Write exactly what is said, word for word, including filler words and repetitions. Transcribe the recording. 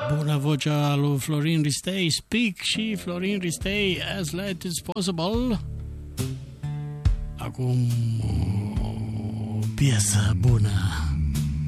Bună vocea lui Florin Ristei, Speak și Florin Ristei, As Late As Possible. Acum o piesă bună.